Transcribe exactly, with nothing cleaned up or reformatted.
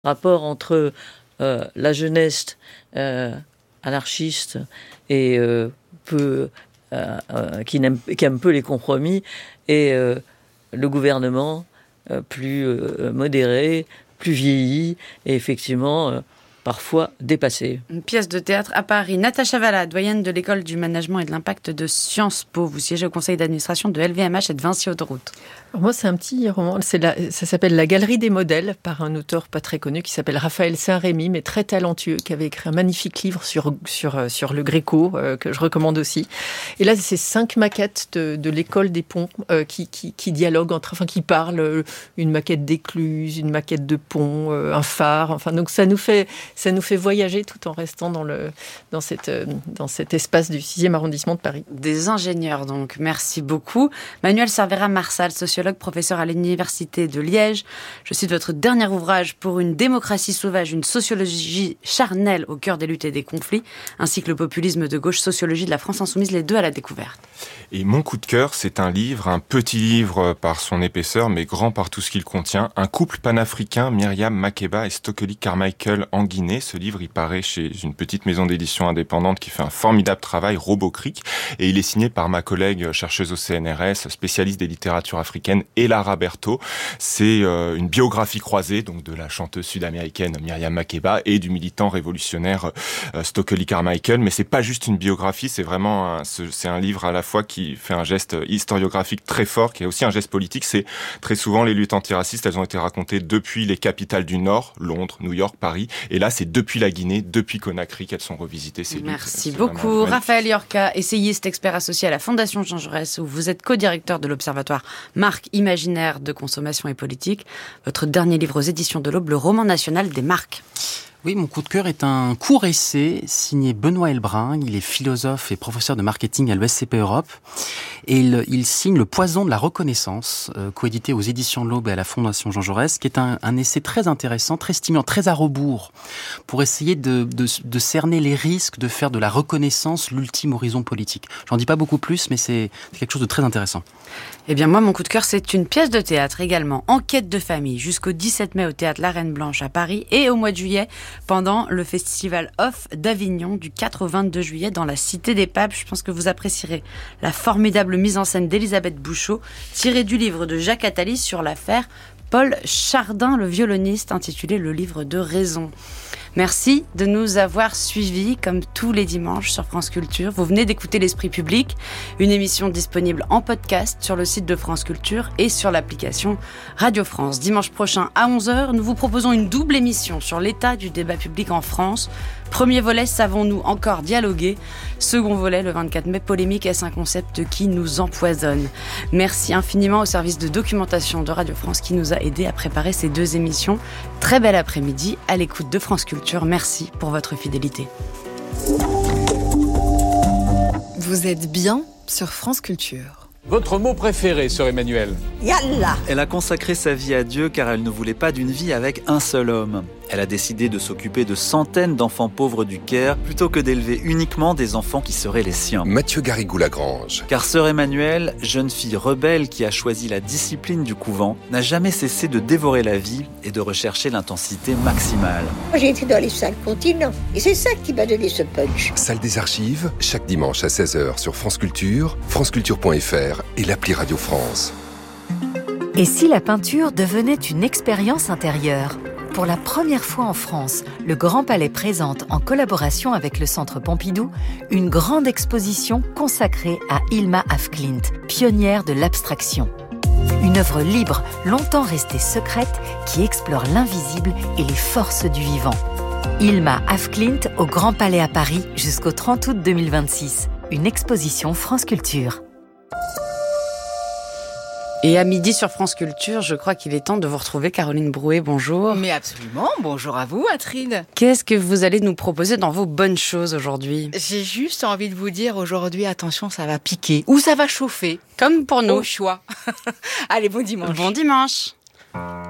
rapport entre euh, la jeunesse euh, anarchiste et euh, peu, euh, euh, qui, n'aime, qui aime peu les compromis et euh, le gouvernement euh, plus euh, modéré, plus vieilli et effectivement euh, parfois dépassé. Une pièce de théâtre à Paris. Natacha Valla, doyenne de l'école du management et de l'impact de Sciences Po. Vous siégez au conseil d'administration de L V M H et de Vinci Autoroute. Alors moi, c'est un petit roman. C'est la, ça s'appelle La Galerie des modèles, par un auteur pas très connu qui s'appelle Raphaël Saint-Rémy, mais très talentueux, qui avait écrit un magnifique livre sur, sur, sur le Gréco, euh, que je recommande aussi. Et là, c'est cinq maquettes de, de l'école des ponts euh, qui, qui, qui dialoguent entre, enfin, qui parlent. Une maquette d'écluse, une maquette de pont, euh, un phare. Enfin, donc ça nous fait, ça nous fait voyager tout en restant dans, le, dans, cette, euh, dans cet espace du sixième arrondissement de Paris. Des ingénieurs, donc. Merci beaucoup. Manuel Cervera-Marsal, sociologue, professeur à l'Université de Liège. Je cite votre dernier ouvrage, Pour une démocratie sauvage, une sociologie charnelle au cœur des luttes et des conflits, ainsi que le populisme de gauche, sociologie de la France insoumise, les deux à la découverte. Et mon coup de cœur, c'est un livre, un petit livre par son épaisseur, mais grand par tout ce qu'il contient. Un couple panafricain, Myriam Makeba et Stokely Carmichael en Guinée. Ce livre, il paraît chez une petite maison d'édition indépendante qui fait un formidable travail, Robocreek. Et il est signé par ma collègue chercheuse au C N R S, spécialiste des littératures africaines, et Lara Berto. C'est euh, une biographie croisée donc de la chanteuse sud-américaine Myriam Makeba et du militant révolutionnaire euh, Stokely Carmichael. Mais c'est pas juste une biographie, c'est vraiment un, c'est un livre à la fois qui fait un geste historiographique très fort, qui est aussi un geste politique. C'est très souvent les luttes antiracistes, elles ont été racontées depuis les capitales du Nord, Londres, New York, Paris. Et là, c'est depuis la Guinée, depuis Conakry qu'elles sont revisitées. Ces Merci luttes. beaucoup. Raphaël Yorka, essayiste, expert associé à la Fondation Jean Jaurès, où vous êtes co-directeur de l'Observatoire Marques imaginaires de consommation et politique. Votre dernier livre aux éditions de l'Aube, le roman national des marques. Oui, mon coup de cœur est un court essai signé Benoît Elbrun. Il est philosophe et professeur de marketing à l'E S C P Europe. Et il, il signe Le poison de la reconnaissance, euh, coédité aux éditions de l'Aube et à la Fondation Jean Jaurès, qui est un, un essai très intéressant, très stimulant, très à rebours, pour essayer de, de, de cerner les risques de faire de la reconnaissance l'ultime horizon politique. J'en dis pas beaucoup plus, mais c'est, c'est quelque chose de très intéressant. Eh bien, moi, mon coup de cœur, c'est une pièce de théâtre également, Enquête de famille, jusqu'au dix-sept mai au théâtre La Reine Blanche à Paris et au mois de juillet pendant le festival Off d'Avignon du quatre au vingt-deux juillet dans la Cité des Papes. Je pense que vous apprécierez la formidable mise en scène d'Elisabeth Bouchot, tirée du livre de Jacques Attali sur l'affaire Paul Chardin, le violoniste, intitulé Le livre de raison. Merci de nous avoir suivis comme tous les dimanches sur France Culture. Vous venez d'écouter L'Esprit Public, une émission disponible en podcast sur le site de France Culture et sur l'application Radio France. Dimanche prochain à onze heures, nous vous proposons une double émission sur l'état du débat public en France. Premier volet, savons-nous encore dialoguer? Second volet, le vingt-quatre mai, polémique, est-ce un concept qui nous empoisonne? Merci infiniment au service de documentation de Radio France qui nous a aidés à préparer ces deux émissions. Très bel après-midi à l'écoute de France Culture. Merci pour votre fidélité. Vous êtes bien sur France Culture. Votre mot préféré, sœur Emmanuelle? Yallah. Elle a consacré sa vie à Dieu car elle ne voulait pas d'une vie avec un seul homme. Elle a décidé de s'occuper de centaines d'enfants pauvres du Caire plutôt que d'élever uniquement des enfants qui seraient les siens. Mathieu Garrigou-Lagrange. Car sœur Emmanuelle, jeune fille rebelle qui a choisi la discipline du couvent, n'a jamais cessé de dévorer la vie et de rechercher l'intensité maximale. Moi j'ai été dans les cinq continents et c'est ça qui m'a donné ce punch. Salle des archives, chaque dimanche à seize heures sur France Culture, franceculture point f r et l'appli Radio France. Et si la peinture devenait une expérience intérieure ? Pour la première fois en France, le Grand Palais présente, en collaboration avec le Centre Pompidou, une grande exposition consacrée à Hilma af Klint, pionnière de l'abstraction. Une œuvre libre, longtemps restée secrète, qui explore l'invisible et les forces du vivant. Hilma af Klint au Grand Palais à Paris jusqu'au trente août deux mille vingt-six. Une exposition France Culture. Et à midi sur France Culture, je crois qu'il est temps de vous retrouver. Caroline Brouet, bonjour. Mais absolument, bonjour à vous, Atrine. Qu'est-ce que vous allez nous proposer dans vos bonnes choses aujourd'hui? J'ai juste envie de vous dire aujourd'hui, attention, ça va piquer ou ça va chauffer. Comme pour nous. Au choix. Allez, bon dimanche. Bon dimanche.